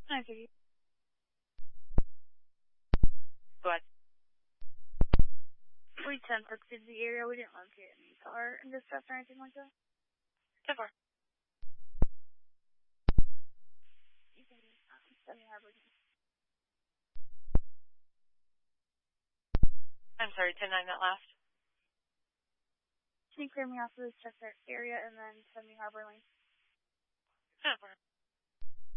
I figured. Go ahead. 310 Park City area. We didn't locate any car in distress or anything like that. 10-4. You can send me Harbor. I'm sorry, 10-9 that last. Can you clear me off of this Chester area and then send me Harbor Lane? 10-4.